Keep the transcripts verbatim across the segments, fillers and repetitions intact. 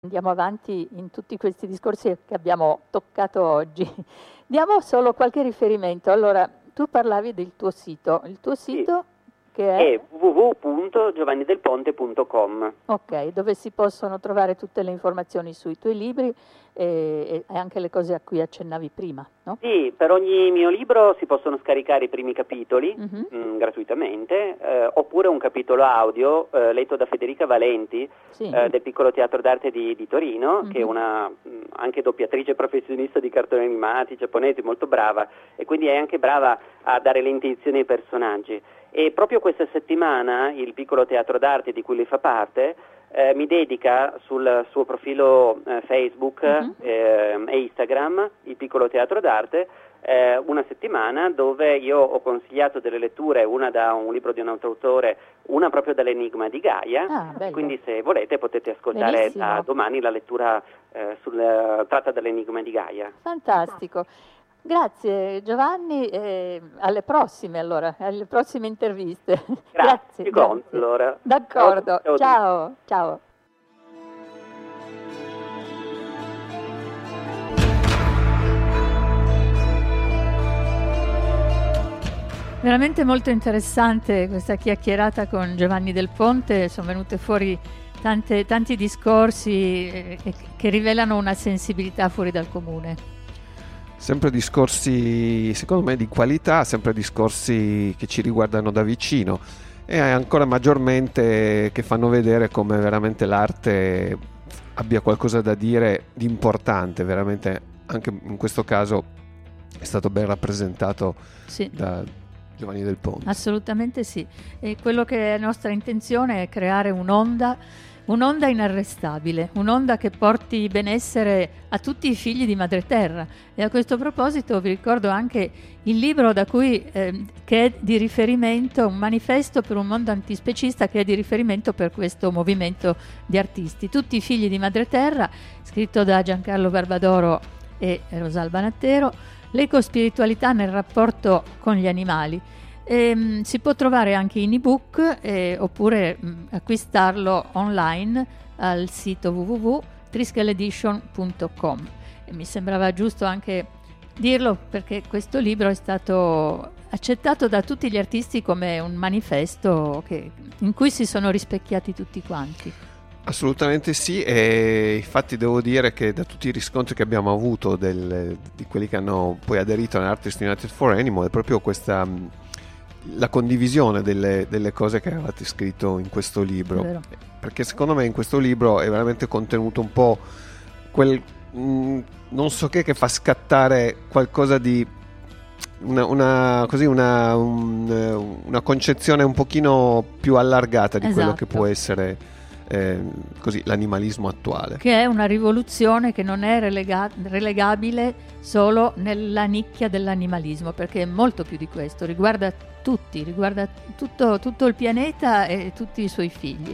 Andiamo avanti in tutti questi discorsi che abbiamo toccato oggi. Diamo solo qualche riferimento. Allora, tu parlavi del tuo sito. Il tuo sito che è? È w w w punto giovanni del ponte punto com. Ok, dove si possono trovare tutte le informazioni sui tuoi libri e, e anche le cose a cui accennavi prima, no? Sì, per ogni mio libro si possono scaricare i primi capitoli Mhm. mh, gratuitamente, eh, oppure un capitolo audio eh, letto da Federica Valenti Sì. eh, del Piccolo Teatro d'Arte di, di Torino, Mhm. che è una mh, anche doppiatrice professionista di cartoni animati giapponesi, molto brava, e quindi è anche brava a dare le intenzioni ai personaggi. E proprio questa settimana il Piccolo Teatro d'Arte di cui lei fa parte eh, mi dedica sul suo profilo eh, Facebook Mhm. eh, e Instagram, il Piccolo Teatro d'Arte, eh, una settimana dove io ho consigliato delle letture, una da un libro di un altro autore, una proprio dall'Enigma di Gaia. Ah, bello. Quindi se volete potete ascoltare Benissimo. da domani la lettura eh, sul, tratta dall'Enigma di Gaia. Fantastico. Grazie Giovanni, e alle prossime allora, alle prossime interviste. Grazie, grazie. ci conto, grazie. allora. D'accordo, Ciao, ciao. ciao, ciao. Veramente molto interessante questa chiacchierata con Giovanni Del Ponte, sono venute fuori tante, tanti discorsi eh, che rivelano una sensibilità fuori dal comune. Sempre discorsi, secondo me, di qualità, sempre discorsi che ci riguardano da vicino e ancora maggiormente che fanno vedere come veramente l'arte abbia qualcosa da dire di importante, veramente anche in questo caso è stato ben rappresentato Sì. da Giovanni Del Ponte. Assolutamente sì, e quello che è nostra intenzione è creare un'onda, un'onda inarrestabile, un'onda che porti benessere a tutti i figli di Madreterra. E a questo proposito vi ricordo anche il libro da cui, eh, che è di riferimento, un manifesto per un mondo antispecista che è di riferimento per questo movimento di artisti. Tutti i figli di Madreterra, scritto da Giancarlo Barbadoro e Rosalba Nattero, l'ecospiritualità nel rapporto con gli animali. E, si può trovare anche in ebook eh, oppure mh, acquistarlo online al sito w w w punto triskel edition punto com. E mi sembrava giusto anche dirlo perché questo libro è stato accettato da tutti gli artisti come un manifesto che, in cui si sono rispecchiati tutti quanti. Assolutamente sì, e infatti devo dire che da tutti i riscontri che abbiamo avuto del, di quelli che hanno poi aderito all'Artists United for Animal è proprio questa la condivisione delle, delle cose che avevate scritto in questo libro, Vero. perché secondo me in questo libro è veramente contenuto un po' quel mh, non so che che fa scattare qualcosa di una, una, così una, un, una concezione un pochino più allargata di quello che Esatto. può essere eh, così l'animalismo attuale, Che è una rivoluzione che non è relega- relegabile solo nella nicchia dell'animalismo, perché è molto più di questo, riguarda tutti, riguarda tutto, tutto il pianeta e tutti i suoi figli.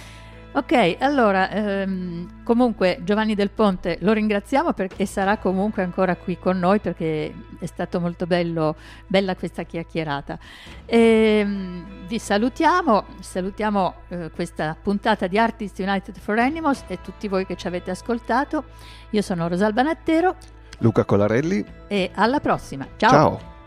Ok, allora, ehm, comunque Giovanni Del Ponte lo ringraziamo perché, e sarà comunque ancora qui con noi perché è stato molto bello, bella questa chiacchierata. Ehm, vi salutiamo, salutiamo eh, questa puntata di Artists United for Animals e tutti voi che ci avete ascoltato. Io sono Rosalba Nattero Luca Colarelli. e alla prossima. Ciao! Ciao.